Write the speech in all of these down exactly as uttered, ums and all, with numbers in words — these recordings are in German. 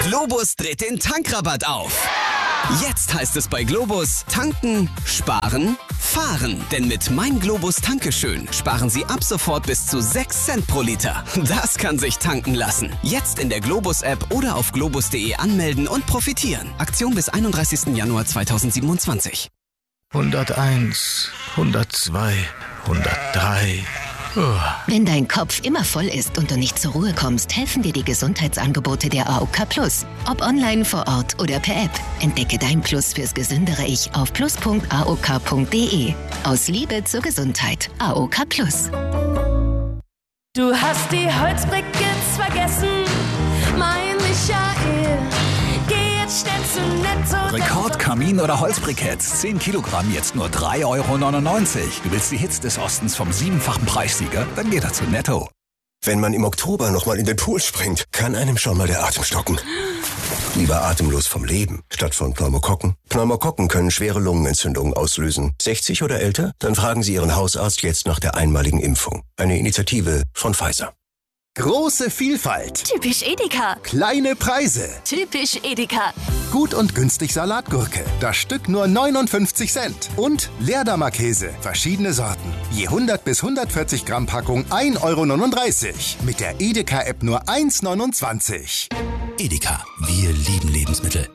Globus dreht den Tankrabatt auf. Jetzt heißt es bei Globus tanken, sparen, fahren. Denn mit Mein Globus Tankeschön sparen Sie ab sofort bis zu sechs Cent pro Liter. Das kann sich tanken lassen. Jetzt in der Globus-App oder auf globus punkt de anmelden und profitieren. Aktion bis einunddreißigsten Januar zweitausendsiebenundzwanzig. hunderteins, hundertzwei, hundertdrei. Wenn dein Kopf immer voll ist und du nicht zur Ruhe kommst, helfen dir die Gesundheitsangebote der A O K Plus. Ob online, vor Ort oder per App. Entdecke dein Plus fürs gesündere Ich auf plus punkt a o k punkt de. Aus Liebe zur Gesundheit. A O K Plus. Du hast die Holzbriketts vergessen, mein Michael. Geh jetzt schnell zu Netto. Rekord, Kamin oder Holzbriketts. zehn Kilogramm, jetzt nur drei Euro neunundneunzig. Du willst die Hits des Ostens vom siebenfachen Preissieger? Dann geh da zu Netto. Wenn man im Oktober nochmal in den Pool springt, kann einem schon mal der Atem stocken. Lieber atemlos vom Leben, statt von Pneumokokken. Pneumokokken können schwere Lungenentzündungen auslösen. sechzig oder älter? Dann fragen Sie Ihren Hausarzt jetzt nach der einmaligen Impfung. Eine Initiative von Pfizer. Große Vielfalt. Typisch Edeka. Kleine Preise. Typisch Edeka. Gut und günstig Salatgurke. Das Stück nur neunundfünfzig Cent. Und Leerdammer Käse. Verschiedene Sorten. Je hundert bis hundertvierzig Gramm Packung ein Euro neununddreißig. Mit der Edeka-App nur eins neunundzwanzig. Edeka. Wir lieben Lebensmittel.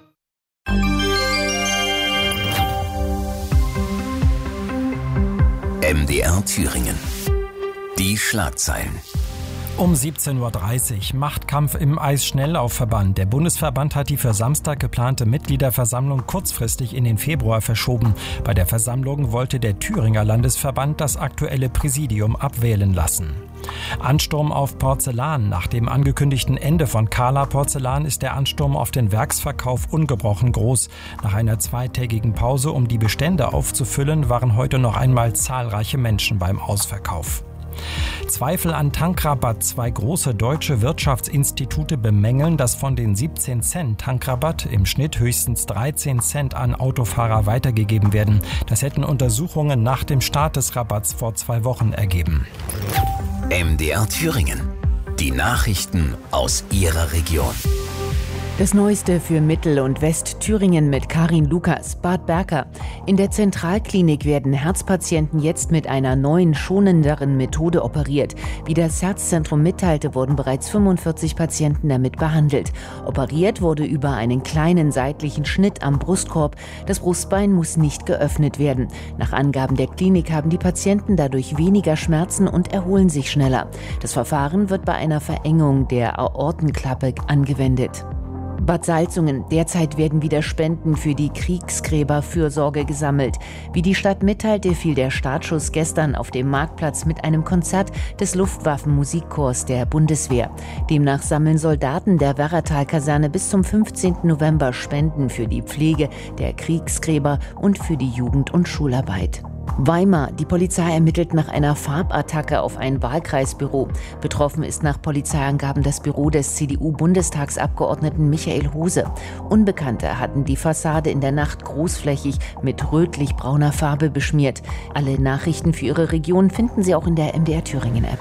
M D R Thüringen. Die Schlagzeilen. Um siebzehn Uhr dreißig. Machtkampf im Eisschnelllaufverband. Der Bundesverband hat die für Samstag geplante Mitgliederversammlung kurzfristig in den Februar verschoben. Bei der Versammlung wollte der Thüringer Landesverband das aktuelle Präsidium abwählen lassen. Ansturm auf Porzellan. Nach dem angekündigten Ende von Kala Porzellan ist der Ansturm auf den Werksverkauf ungebrochen groß. Nach einer zweitägigen Pause, um die Bestände aufzufüllen, waren heute noch einmal zahlreiche Menschen beim Ausverkauf. Zweifel an Tankrabatt. Zwei große deutsche Wirtschaftsinstitute bemängeln, dass von den siebzehn Cent Tankrabatt im Schnitt höchstens dreizehn Cent an Autofahrer weitergegeben werden. Das hätten Untersuchungen nach dem Start des Rabatts vor zwei Wochen ergeben. M D R Thüringen. Die Nachrichten aus Ihrer Region. Das Neueste für Mittel- und Westthüringen mit Karin Lukas. Bad Berka. In der Zentralklinik werden Herzpatienten jetzt mit einer neuen, schonenderen Methode operiert. Wie das Herzzentrum mitteilte, wurden bereits fünfundvierzig Patienten damit behandelt. Operiert wurde über einen kleinen seitlichen Schnitt am Brustkorb. Das Brustbein muss nicht geöffnet werden. Nach Angaben der Klinik haben die Patienten dadurch weniger Schmerzen und erholen sich schneller. Das Verfahren wird bei einer Verengung der Aortenklappe angewendet. Bad Salzungen. Derzeit werden wieder Spenden für die Kriegsgräberfürsorge gesammelt. Wie die Stadt mitteilte, fiel der Startschuss gestern auf dem Marktplatz mit einem Konzert des Luftwaffenmusikchors der Bundeswehr. Demnach sammeln Soldaten der Werratal-Kaserne bis zum fünfzehnten November Spenden für die Pflege der Kriegsgräber und für die Jugend- und Schularbeit. Weimar. Die Polizei ermittelt nach einer Farbattacke auf ein Wahlkreisbüro. Betroffen ist nach Polizeiangaben das Büro des C D U-Bundestagsabgeordneten Michael Hose. Unbekannte hatten die Fassade in der Nacht großflächig mit rötlich-brauner Farbe beschmiert. Alle Nachrichten für Ihre Region finden Sie auch in der M D R Thüringen-App.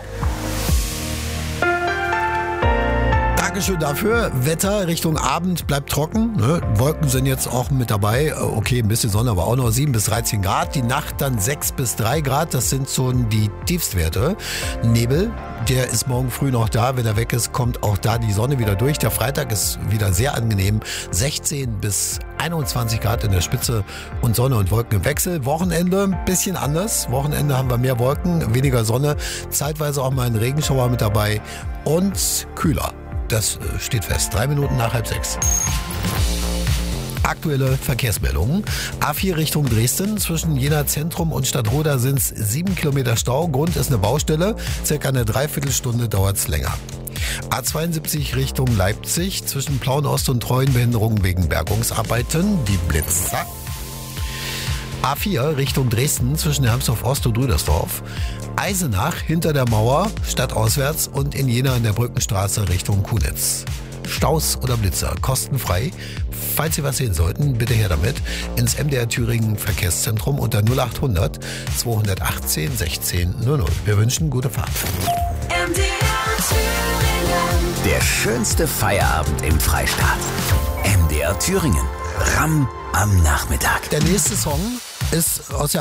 Dankeschön dafür. Wetter Richtung Abend bleibt trocken. Ne? Wolken sind jetzt auch mit dabei. Okay, ein bisschen Sonne, aber auch noch sieben bis dreizehn Grad. Die Nacht dann sechs bis drei Grad. Das sind so die Tiefstwerte. Nebel, der ist morgen früh noch da. Wenn er weg ist, kommt auch da die Sonne wieder durch. Der Freitag ist wieder sehr angenehm. sechzehn bis einundzwanzig Grad in der Spitze und Sonne und Wolken im Wechsel. Wochenende ein bisschen anders. Wochenende haben wir mehr Wolken, weniger Sonne. Zeitweise auch mal ein Regenschauer mit dabei und kühler. Das steht fest. Drei Minuten nach halb sechs. Aktuelle Verkehrsmeldungen. A vier Richtung Dresden. Zwischen Jena Zentrum und Stadtroda sind es sieben Kilometer Stau. Grund ist eine Baustelle. Circa eine Dreiviertelstunde dauert es länger. A zweiundsiebzig Richtung Leipzig. Zwischen Plauen-Ost und Treuenbehinderung wegen Bergungsarbeiten. Die Blitzer. A vier Richtung Dresden zwischen Hermsdorf-Ost und Rüdersdorf. Eisenach hinter der Mauer, stadtauswärts und in Jena an der Brückenstraße Richtung Kunitz. Staus oder Blitzer, kostenfrei. Falls Sie was sehen sollten, bitte her damit ins M D R Thüringen Verkehrszentrum unter null acht hundert zweihundertachtzehn sechzehn null null. Wir wünschen gute Fahrt. M D R Thüringen. Der schönste Feierabend im Freistaat. M D R Thüringen. R A M am Nachmittag. Der nächste Song ist aus der